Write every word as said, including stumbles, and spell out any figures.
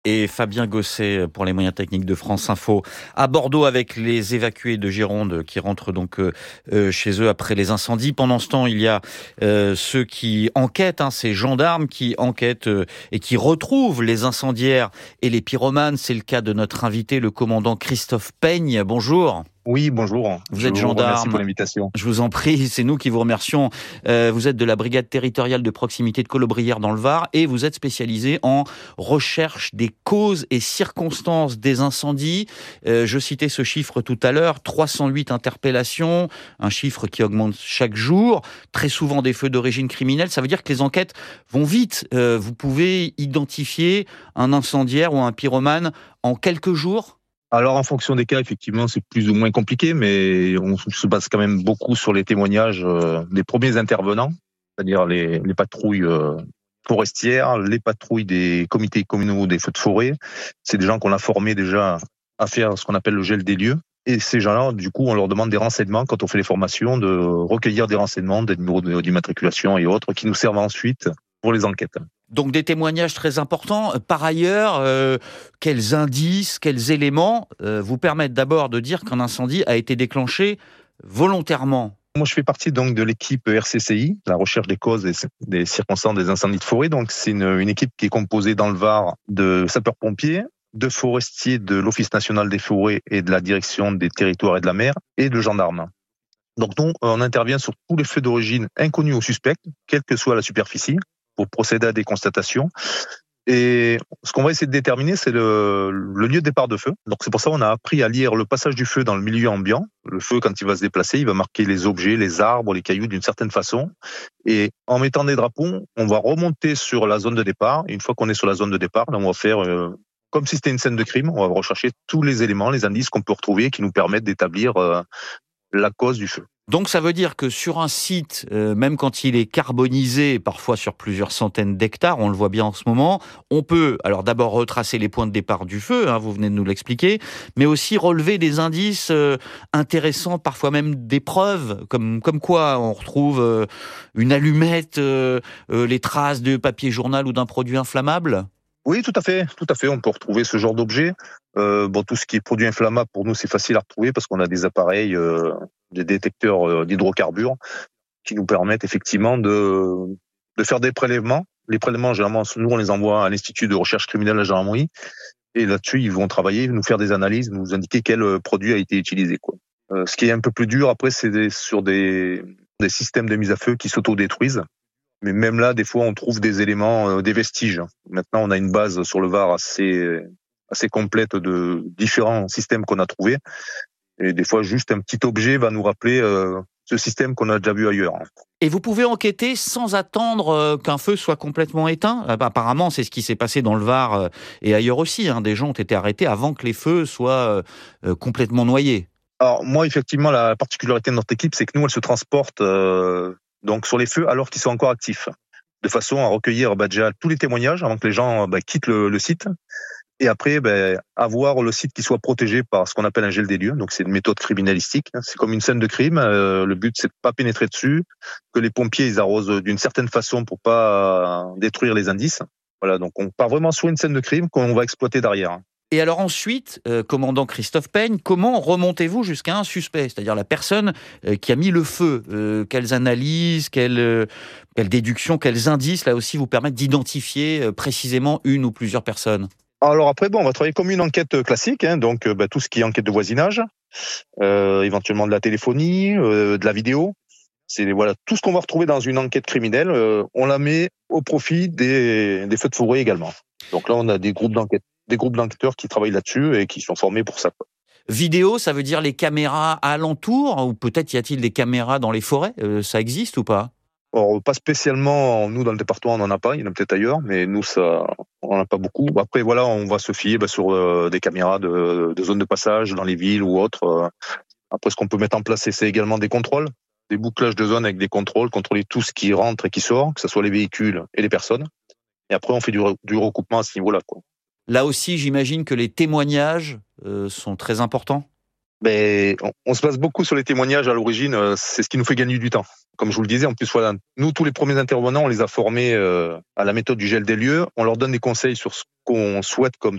Et Fabien Gosset pour les moyens techniques de France Info. À Bordeaux avec les évacués de Gironde qui rentrent donc euh, chez eux après les incendies. Pendant ce temps, il y a euh, ceux qui enquêtent, hein, ces gendarmes qui enquêtent euh, et qui retrouvent les incendiaires et les pyromanes. C'est le cas de notre invité, le commandant Christophe Peigne. Bonjour. Oui, bonjour. Vous Je êtes vous gendarme. remercie pour l'invitation. Je vous en prie, c'est nous qui vous remercions. Euh, vous êtes de la brigade territoriale de proximité de Colobrières dans le Var et vous êtes spécialisé en recherche des causes et circonstances des incendies. Euh, je citais ce chiffre tout à l'heure, trois cent huit interpellations, un chiffre qui augmente chaque jour, très souvent des feux d'origine criminelle. Ça veut dire que les enquêtes vont vite. Euh, vous pouvez identifier un incendiaire ou un pyromane en quelques jours ? Alors, en fonction des cas, effectivement, c'est plus ou moins compliqué, mais on se base quand même beaucoup sur les témoignages euh, des premiers intervenants, c'est-à-dire les, les patrouilles euh, forestières, les patrouilles des comités communaux des feux de forêt. C'est des gens qu'on a formés déjà à faire ce qu'on appelle le gel des lieux. Et ces gens-là, du coup, on leur demande des renseignements quand on fait les formations, de recueillir des renseignements, des numéros d'immatriculation et autres, qui nous servent ensuite pour les enquêtes. Donc des témoignages très importants. Par ailleurs, euh, quels indices, quels éléments euh, vous permettent d'abord de dire qu'un incendie a été déclenché volontairement ? Moi, je fais partie donc de l'équipe R C C I, la recherche des causes et des circonstances des incendies de forêt. Donc, c'est une, une équipe qui est composée dans le Var de sapeurs-pompiers, de forestiers de l'Office national des forêts et de la direction des territoires et de la mer, et de gendarmes. Donc, nous, on intervient sur tous les feux d'origine inconnus aux suspects, quelle que soit la superficie, pour procéder à des constatations. Et ce qu'on va essayer de déterminer, c'est le, le lieu de départ de feu. Donc c'est pour ça qu'on a appris à lire le passage du feu dans le milieu ambiant. Le feu, quand il va se déplacer, il va marquer les objets, les arbres, les cailloux d'une certaine façon. Et en mettant des drapeaux, on va remonter sur la zone de départ. Et une fois qu'on est sur la zone de départ, on va faire euh, comme si c'était une scène de crime. On va rechercher tous les éléments, les indices qu'on peut retrouver qui nous permettent d'établir euh, la cause du feu. Donc ça veut dire que sur un site, euh, même quand il est carbonisé, parfois sur plusieurs centaines d'hectares, on le voit bien en ce moment, on peut alors d'abord retracer les points de départ du feu, hein, vous venez de nous l'expliquer, mais aussi relever des indices euh, intéressants, parfois même des preuves, comme, comme quoi on retrouve euh, une allumette, euh, euh, les traces de papier journal ou d'un produit inflammable ? Oui, tout à fait, tout à fait. On peut retrouver ce genre d'objet. Euh, bon, tout ce qui est produit inflammable, pour nous, c'est facile à retrouver parce qu'on a des appareils, euh, des détecteurs euh, d'hydrocarbures qui nous permettent effectivement de, de faire des prélèvements. Les prélèvements, généralement, nous, on les envoie à l'Institut de recherche criminelle de la gendarmerie. Et là-dessus, ils vont travailler, nous faire des analyses, nous indiquer quel produit a été utilisé, quoi. Euh, ce qui est un peu plus dur, après, c'est des, sur des, des systèmes de mise à feu qui s'autodétruisent. Mais même là, des fois, on trouve des éléments, euh, des vestiges. Maintenant, on a une base sur le Var assez, assez complète de différents systèmes qu'on a trouvés. Et des fois, juste un petit objet va nous rappeler euh, ce système qu'on a déjà vu ailleurs. Et vous pouvez enquêter sans attendre euh, qu'un feu soit complètement éteint ? Apparemment, c'est ce qui s'est passé dans le Var euh, et ailleurs aussi. Hein. Des gens ont été arrêtés avant que les feux soient euh, complètement noyés. Alors moi, effectivement, la particularité de notre équipe, c'est que nous, elle se transporte euh, donc sur les feux alors qu'ils sont encore actifs, de façon à recueillir bah, déjà tous les témoignages avant que les gens bah, quittent le, le site. Et après, ben, avoir le site qui soit protégé par ce qu'on appelle un gel des lieux. Donc, c'est une méthode criminalistique. C'est comme une scène de crime. Euh, le but, c'est de pas pénétrer dessus, que les pompiers, ils arrosent d'une certaine façon pour pas détruire les indices. Voilà. Donc, on part vraiment sur une scène de crime qu'on va exploiter derrière. Et alors ensuite, euh, commandant Christophe Peigne, comment remontez-vous jusqu'à un suspect, c'est-à-dire la personne euh, qui a mis le feu ? euh, Quelles analyses, quelles, euh, quelles déductions, quels indices, là aussi, vous permettent d'identifier euh, précisément une ou plusieurs personnes ? Alors après, bon, on va travailler comme une enquête classique, hein, donc bah, tout ce qui est enquête de voisinage, euh, éventuellement de la téléphonie, euh, de la vidéo. C'est voilà tout ce qu'on va retrouver dans une enquête criminelle. Euh, on la met au profit des, des feux de forêt également. Donc là, on a des groupes d'enquête, des groupes d'enquêteurs qui travaillent là-dessus et qui sont formés pour ça. Vidéo, ça veut dire les caméras alentour, ou peut-être y a-t-il des caméras dans les forêts ? euh, Ça existe ou pas ? Alors, pas spécialement, nous dans le département on n'en a pas, il y en a peut-être ailleurs, mais nous ça, on n'en a pas beaucoup. Après voilà, on va se fier bah, sur euh, des caméras de, de zones de passage dans les villes ou autres. Après ce qu'on peut mettre en place, c'est également des contrôles, des bouclages de zones avec des contrôles, contrôler tout ce qui rentre et qui sort, que ce soit les véhicules et les personnes. Et après on fait du, du recoupement à ce niveau-là, quoi. Là aussi, j'imagine que les témoignages euh, sont très importants. Ben, on, on se base beaucoup sur les témoignages à l'origine, euh, c'est ce qui nous fait gagner du temps. comme je vous le disais, en plus, voilà, nous, tous les premiers intervenants, on les a formés euh, à la méthode du gel des lieux. On leur donne des conseils sur ce qu'on souhaite comme